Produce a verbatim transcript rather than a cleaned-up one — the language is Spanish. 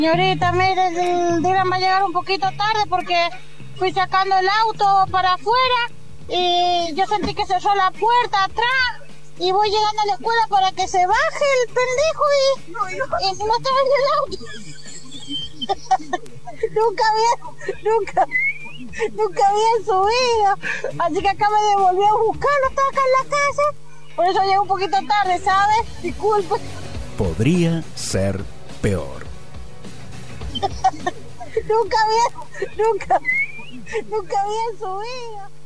Señorita, mire, el día va a llegar un poquito tarde porque fui sacando el auto para afuera y yo sentí que cerró la puerta atrás y voy llegando a la escuela para que se baje el pendejo y no, y no estaba en el auto. nunca había, nunca, nunca había subido, así que acá me devolvió a buscarlo, estaba acá en la casa, por eso llegué un poquito tarde, ¿sabes? Disculpe. Podría ser peor. nunca había, nunca, nunca había subido.